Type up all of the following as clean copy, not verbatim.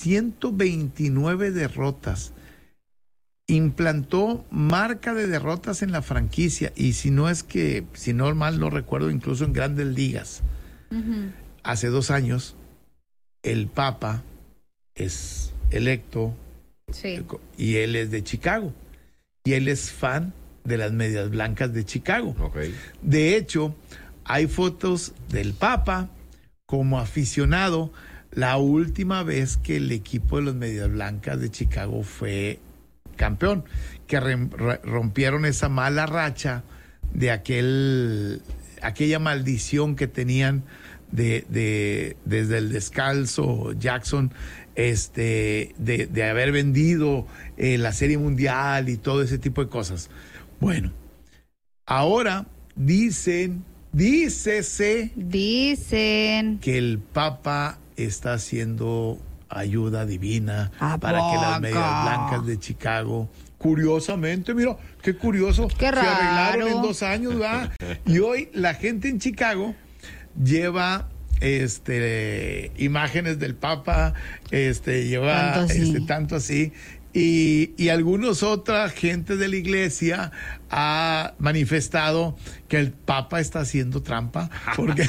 129 derrotas. Implantó marca de derrotas en la franquicia y si no mal no recuerdo, incluso en Grandes Ligas. Uh-huh. Hace 2 años el Papa es electo, sí, y él es de Chicago y él es fan de las Medias Blancas de Chicago. Okay. De hecho, hay fotos del Papa como aficionado la última vez que el equipo de las Medias Blancas de Chicago fue campeón, que rompieron esa mala racha de aquella maldición que tenían desde el descalzo Jackson, de haber vendido la Serie Mundial y todo ese tipo de cosas. Bueno, ahora dicen que el Papa está haciendo ayuda divina para que las Medias Blancas de Chicago, curiosamente, mira, qué curioso, qué raro, se arreglaron en 2 años, ¿verdad? Y hoy la gente en Chicago lleva imágenes del Papa, lleva tanto así. Y algunos otra gente de la iglesia ha manifestado que el Papa está haciendo trampa porque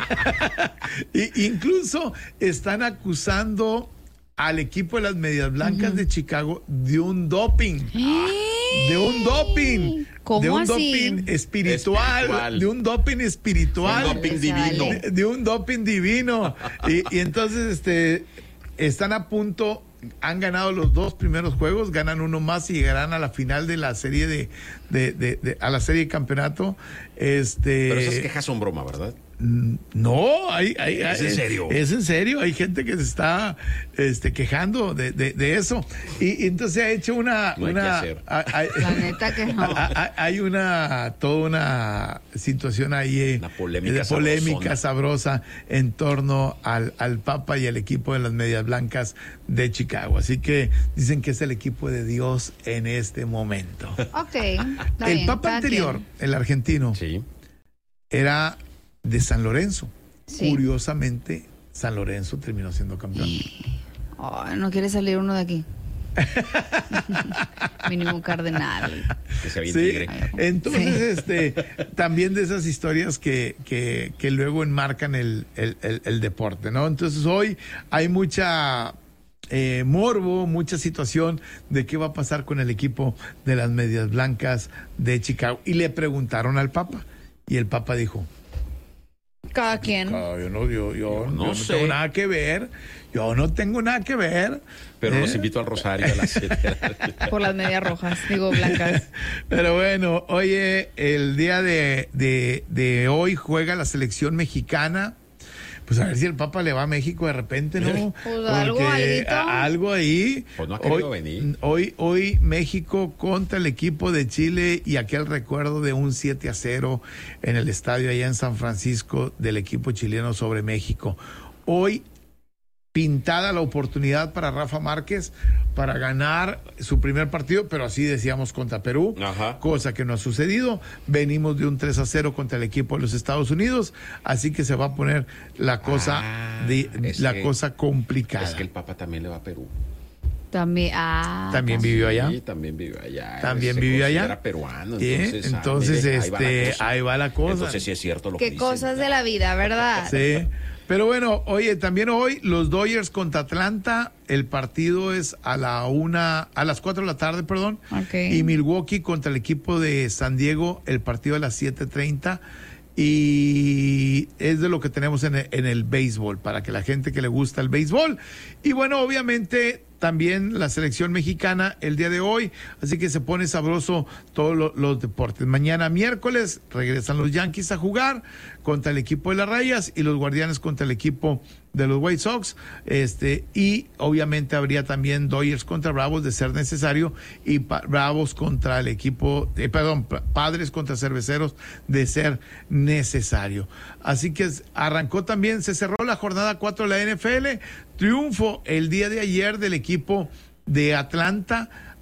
incluso están acusando al equipo de las Medias Blancas de Chicago de un doping. De un doping. ¿Cómo de un así? Doping espiritual. De un doping espiritual. Un doping divino. De un doping divino. Y entonces están a punto. Han ganado los 2 primeros juegos, ganan uno más y llegarán a la final de la serie a la serie de campeonato. Pero esas quejas son broma, ¿verdad? No, ¿Es en serio? Es en serio, hay gente que se está quejando de eso. Y entonces se ha hecho la neta que no. Hay toda una situación ahí, una polémica sabrosa en torno al Papa y al equipo de las Medias Blancas de Chicago. Así que dicen que es el equipo de Dios en este momento. Ok. El Papa anterior, el argentino, sí, era de San Lorenzo. Sí. Curiosamente, San Lorenzo terminó siendo campeón. Oh, no quiere salir uno de aquí. Mínimo cardenal. Que se sí. Tigre. Entonces, también de esas historias que luego enmarcan el deporte, ¿no? Entonces hoy hay mucha morbo, mucha situación de qué va a pasar con el equipo de las Medias Blancas de Chicago. Y le preguntaron al Papa, y el Papa dijo: cada quien. Yo no sé. tengo nada que ver. Yo no tengo nada que ver. Pero los invito al Rosario a las 7. Por las medias rojas, blancas. Pero bueno, oye, el día de hoy juega la selección mexicana. Pues a ver si el Papa le va a México de repente, ¿no? Pues algo ahí. Pues no ha querido venir. Hoy México contra el equipo de Chile y aquel recuerdo de un 7-0 en el estadio allá en San Francisco del equipo chileno sobre México. Hoy pintada la oportunidad para Rafa Márquez para ganar su primer partido, pero así decíamos contra Perú, cosa que no ha sucedido. Venimos de un 3-0 contra el equipo de los Estados Unidos, así que se va a poner la cosa cosa complicada. Es que el Papa también le va a Perú. También vivió allá. Sí, también vivió allá. También vivió allá. Era peruano, entonces ahí va la cosa. Entonces sí es cierto lo que dicen. Qué cosas de la vida, ¿verdad? Sí. Pero bueno, oye, también hoy los Dodgers contra Atlanta, el partido es a las 4 de la tarde, perdón. Okay. Y Milwaukee contra el equipo de San Diego, el partido a las 7:30. Y es de lo que tenemos en el béisbol, para que la gente que le gusta el béisbol. Y bueno, obviamente también la selección mexicana el día de hoy, así que se pone sabroso todos los deportes. Mañana miércoles regresan los Yankees a jugar contra el equipo de las Rayas y los Guardianes contra el equipo de los White Sox, y obviamente habría también Dodgers contra Bravos de ser necesario, y Bravos contra el equipo, Padres contra Cerveceros de ser necesario. Así que arrancó también, se cerró la jornada 4 de la NFL, triunfo el día de ayer del equipo de Atlanta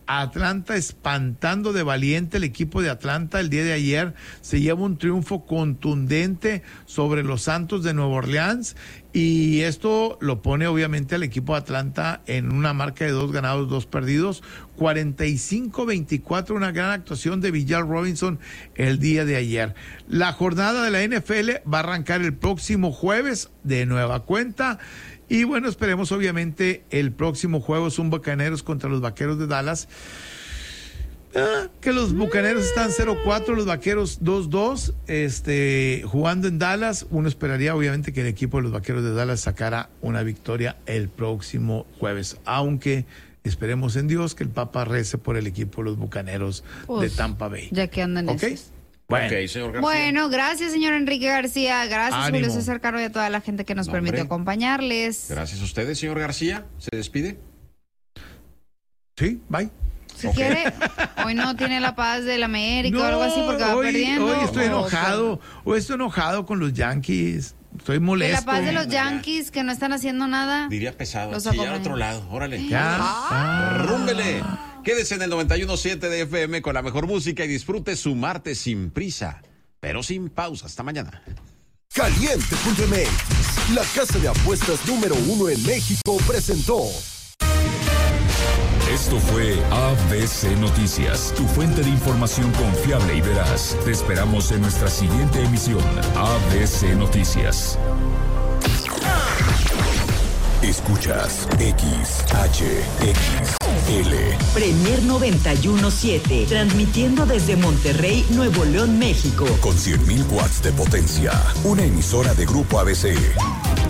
Atlanta espantando de valiente el equipo de Atlanta el día de ayer. Se lleva un triunfo contundente sobre los Santos de Nueva Orleans y esto lo pone obviamente al equipo de Atlanta en una marca de 2 ganados, 2 perdidos, 45-24, una gran actuación de Villar Robinson el día de ayer. La jornada de la NFL va a arrancar el próximo jueves de nueva cuenta. Y bueno, esperemos obviamente el próximo juego son Bucaneros contra los Vaqueros de Dallas. Que los Bucaneros están 0-4, los Vaqueros 2-2, jugando en Dallas. Uno esperaría obviamente que el equipo de los Vaqueros de Dallas sacara una victoria el próximo jueves. Aunque esperemos en Dios que el Papa rece por el equipo de los Bucaneros de Tampa Bay. Ya que andan esos. Bueno. Okay, señor García. Bueno, gracias, señor Enrique García. Gracias, Ánimo. Julio César Caro, y a toda la gente que nos permite acompañarles. Gracias a ustedes, señor García. ¿Se despide? Sí, bye. Si quiere, hoy no tiene la paz del América o algo así porque va perdiendo. Hoy estoy enojado. Hoy estoy enojado con los Yankees. Estoy molesto. La paz de los Yankees que no están haciendo nada. Diría pesado. Los Sí, ya al otro lado. Órale. Ya. Rúmbele. Quédese en el 91.7 de FM con la mejor música y disfrute su martes sin prisa, pero sin pausa. Hasta mañana. Caliente.mx, la casa de apuestas número 1 en México, presentó. Esto fue ABC Noticias, tu fuente de información confiable y veraz. Te esperamos en nuestra siguiente emisión, ABC Noticias. Escuchas XHXL. Premier 91.7, transmitiendo desde Monterrey, Nuevo León, México. Con 100.000 watts de potencia. Una emisora de Grupo ABC.